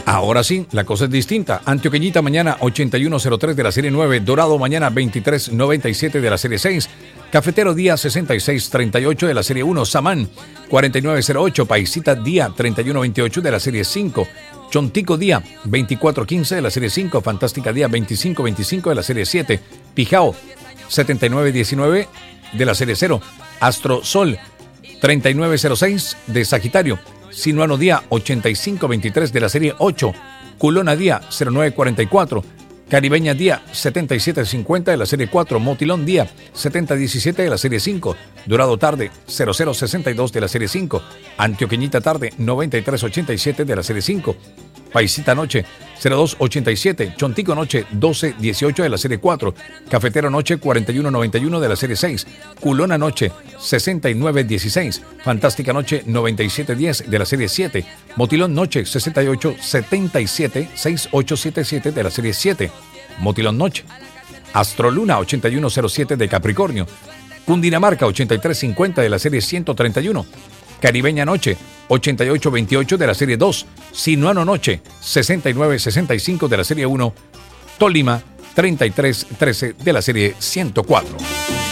Ahora sí, la cosa es distinta. Antioqueñita mañana 8103 de la serie 9, Dorado mañana 2397 de la serie 6, Cafetero día 6638 de la serie 1, Samán 4908, Paisita día 3128 de la serie 5, Chontico día 2415 de la serie 5, Fantástica día 2525 de la serie 7, Pijao 7919 de la serie 0, Astro Sol 3906 de Sagitario, Sinuano día 8523 de la serie 8, Culona día 0944, Caribeña día 7750 de la serie 4, Motilón día 7017 de la serie 5, Dorado tarde 0062 de la serie 5, Antioqueñita tarde 9387 de la serie 5, Paisita noche 0287, Chontico noche 1218 de la serie 4, Cafetero noche 4191 de la serie 6, Culona noche 6916, Fantástica noche 9710 de la serie 7, Motilón noche 6877 6877 de la serie 7, Motilón noche, Astroluna 8107 de Capricornio, Cundinamarca 8350 de la serie 131, Caribeña noche 8828 de la serie 2, Sinuano noche 6965 de la serie 1, Tolima 3313 de la serie 104.